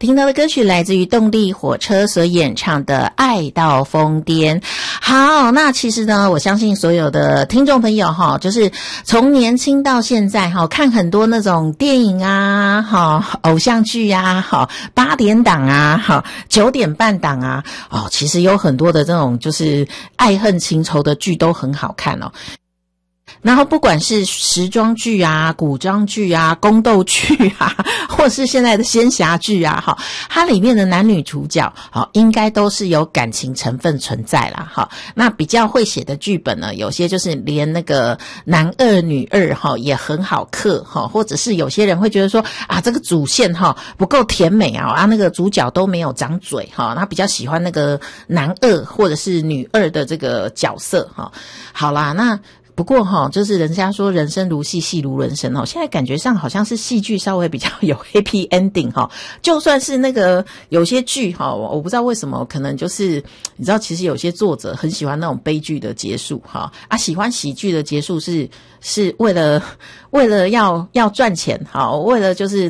听到的歌曲来自于动力火车所演唱的《爱到疯癫》。好，那其实呢，我相信所有的听众朋友哈，就是从年轻到现在哈，看很多那种电影啊，哈，偶像剧啊，哈，8点档啊，哈，9点半档啊，哦，其实有很多的这种就是爱恨情仇的剧都很好看哦。然后不管是时装剧啊、古装剧啊、宫斗剧啊，或是现在的仙侠剧啊，哈，它里面的男女主角，好，应该都是有感情成分存在啦，哈。那比较会写的剧本呢，有些就是连那个男二女二哈也很好嗑哈，或者是有些人会觉得说啊，这个主线哈不够甜美啊，那个主角都没有长嘴哈，他比较喜欢那个男二或者是女二的这个角色哈。好啦，那不过哈，就是人家说人生如戏，戏如人生哦。现在感觉上好像是戏剧稍微比较有 happy ending 哈，就算是那个有些剧哈，我不知道为什么，可能就是你知道，其实有些作者很喜欢那种悲剧的结束哈，喜欢喜剧的结束是为了要赚钱哈，为了就是